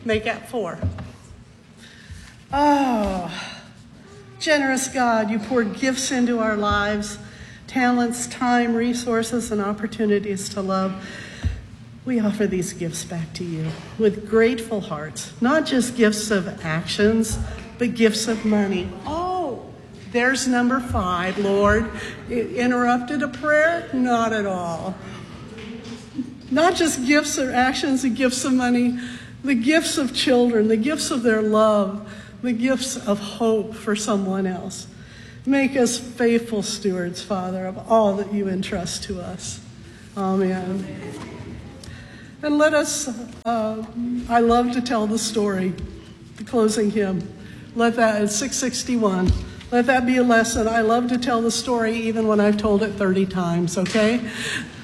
make that 4. Oh, generous God, you pour gifts into our lives, talents, time, resources, and opportunities to love. We offer these gifts back to you with grateful hearts, not just gifts of actions, but gifts of money. Oh, there's number 5, Lord. It interrupted a prayer? Not at all. Not just gifts or actions and gifts of money, the gifts of children, the gifts of their love, the gifts of hope for someone else. Make us faithful stewards, Father, of all that you entrust to us. Amen. And let us, I love to tell the story, the closing hymn. Let that, it's 661. Let that be a lesson. I love to tell the story even when I've told it 30 times, okay?